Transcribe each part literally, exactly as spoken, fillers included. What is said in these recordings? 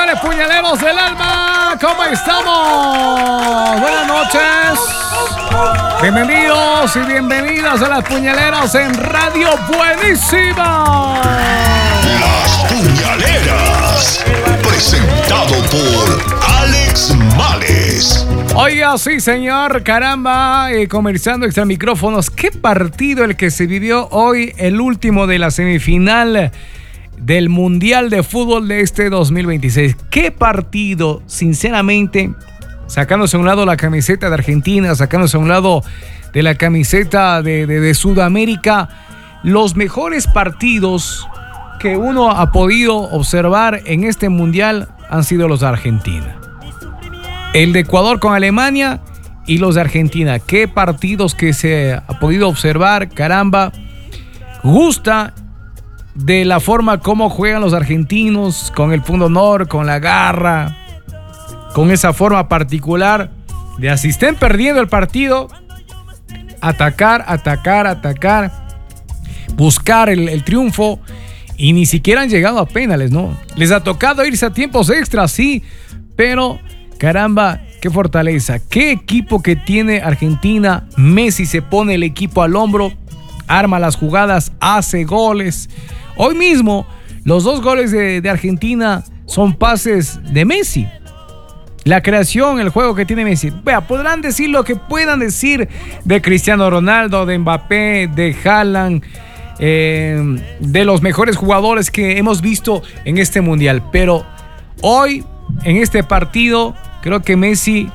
señores, puñaleros del alma, ¿cómo estamos? Buenas noches. Bienvenidos y bienvenidas a las puñaleras en Radio Buenísima. Las Puñaleras, presentado por Alex Males. Oiga, sí, señor, caramba, eh, conversando extra micrófonos. ¿Qué partido el que se vivió hoy, el último de la semifinal del Mundial de Fútbol de este dos mil veintiséis? ¿Qué partido, sinceramente, sacándose a un lado la camiseta de Argentina, sacándose a un lado de la camiseta de, de, de Sudamérica, los mejores partidos que uno ha podido observar en este Mundial han sido los de Argentina? El de Ecuador con Alemania y los de Argentina. ¿Qué partidos que se ha podido observar? Caramba, gusta de la forma como juegan los argentinos, con el punto honor, con la garra, con esa forma particular de así estén perdiendo el partido, atacar, atacar, atacar, buscar el, el triunfo, y ni siquiera han llegado a penales, ¿no? Les ha tocado irse a tiempos extras, sí, pero caramba, qué fortaleza, qué equipo que tiene Argentina. Messi se pone el equipo al hombro, arma las jugadas, hace goles. Hoy mismo, los dos goles de, de Argentina son pases de Messi. La creación, el juego que tiene Messi. Vea, podrán decir lo que puedan decir de Cristiano Ronaldo, de Mbappé, de Haaland, eh, de los mejores jugadores que hemos visto en este Mundial. Pero hoy, en este partido, creo que Messi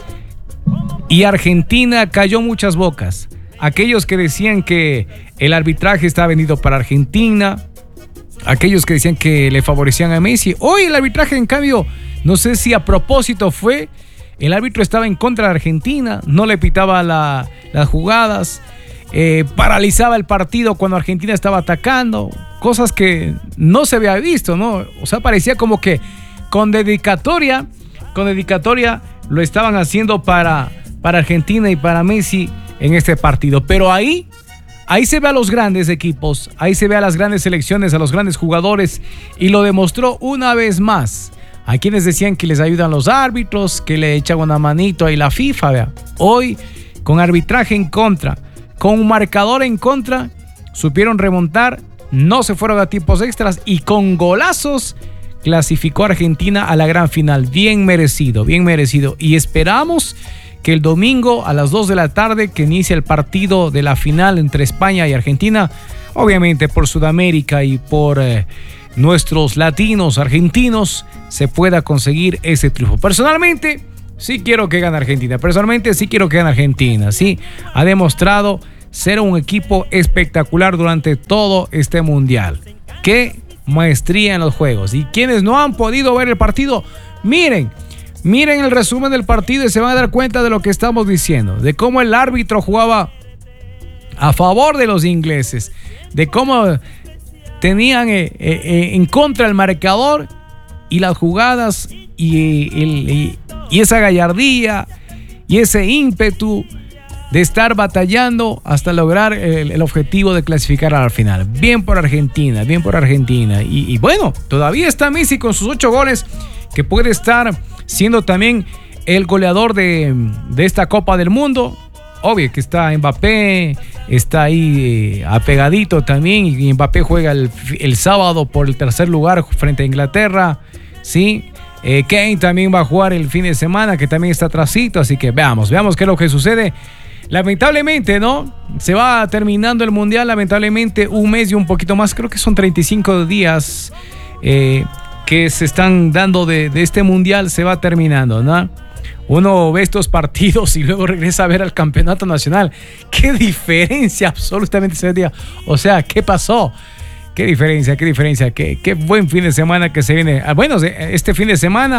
y Argentina cayó muchas bocas. Aquellos que decían que el arbitraje estaba vendido para Argentina, aquellos que decían que le favorecían a Messi. Hoy el arbitraje, en cambio, no sé si a propósito fue, el árbitro estaba en contra de Argentina, no le pitaba la, las jugadas, eh, paralizaba el partido cuando Argentina estaba atacando, cosas que no se había visto, ¿no? O sea, parecía como que con dedicatoria, con dedicatoria lo estaban haciendo para, para Argentina y para Messi en este partido. Pero ahí, ahí se ve a los grandes equipos, ahí se ve a las grandes selecciones, a los grandes jugadores, y lo demostró una vez más. A quienes decían que les ayudan los árbitros, que le echan una manito ahí la FIFA, vea. Hoy, con arbitraje en contra, con un marcador en contra, supieron remontar, no se fueron a tiempos extras y con golazos clasificó a Argentina a la gran final. Bien merecido, bien merecido. Y esperamos que el domingo a las dos de la tarde, que inicia el partido de la final entre España y Argentina, obviamente por Sudamérica y por eh, nuestros latinos argentinos, se pueda conseguir ese triunfo. Personalmente, sí quiero que gane Argentina. Personalmente, sí quiero que gane Argentina. Sí, ha demostrado ser un equipo espectacular durante todo este Mundial. ¡Qué maestría en los juegos! Y quienes no han podido ver el partido, miren, miren el resumen del partido y se van a dar cuenta de lo que estamos diciendo, de cómo el árbitro jugaba a favor de los ingleses, de cómo tenían eh, eh, en contra el marcador y las jugadas y, el, y, y esa gallardía y ese ímpetu de estar batallando hasta lograr el, el objetivo de clasificar a la final. Bien por Argentina, bien por Argentina. Y, y bueno, todavía está Messi con sus ocho goles, que puede estar siendo también el goleador de, de esta Copa del Mundo. Obvio que está Mbappé, está ahí eh, apegadito también, y Mbappé juega el, el sábado por el tercer lugar frente a Inglaterra, ¿sí? Eh, Kane también va a jugar el fin de semana, que también está atrasito, así que veamos, veamos qué es lo que sucede. Lamentablemente, ¿no? Se va terminando el Mundial, lamentablemente un mes y un poquito más, creo que son treinta y cinco días eh, que se están dando de, de este Mundial, se va terminando, ¿no? Uno ve estos partidos y luego regresa a ver al campeonato nacional. ¡Qué diferencia absolutamente se veía! O sea, ¿qué pasó? ¡Qué diferencia, qué diferencia! Qué, ¡Qué buen fin de semana que se viene! Bueno, este fin de semana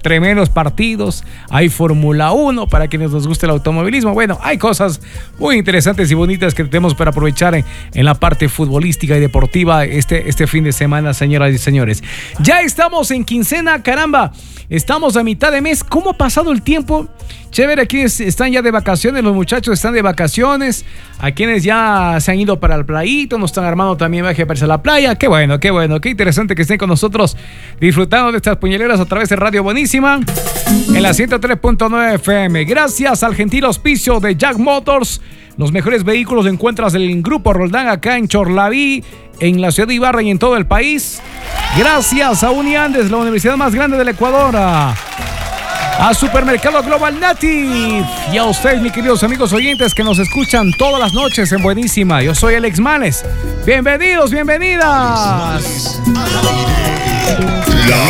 tremendos partidos, hay Fórmula uno para quienes nos gusta el automovilismo. Bueno, hay cosas muy interesantes y bonitas que tenemos para aprovechar en, en la parte futbolística y deportiva este, este fin de semana, señoras y señores. Ya estamos en quincena, caramba, estamos a mitad de mes. ¿Cómo ha pasado el tiempo? Chévere, quienes están ya de vacaciones, los muchachos están de vacaciones, a quienes ya se han ido para el playito, nos están armando también viaje para la playa. Qué bueno, qué bueno, qué interesante que estén con nosotros disfrutando de estas puñaleras a través de Radio Buenísima en la ciento tres punto nueve F M. Gracias al gentil auspicio de Jack Motors. Los mejores vehículos encuentras en Grupo Roldán acá en Chorlaví, en la ciudad de Ibarra y en todo el país. Gracias a Uniandes, la universidad más grande del Ecuador. A Supermercado Global Native y a ustedes, mis queridos amigos oyentes que nos escuchan todas las noches en Buenísima. Yo soy Alex Males. Bienvenidos, bienvenidas. La